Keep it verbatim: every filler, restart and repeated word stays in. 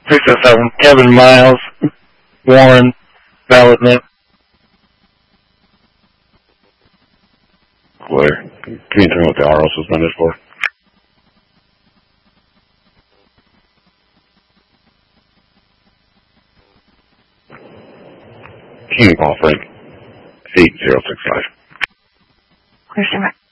six oh seven, Kevin Miles, Warren, valid name. Clear. Can you tell me what the R O suspended for? King Paul Frank, eight zero six five. Clear, stand by.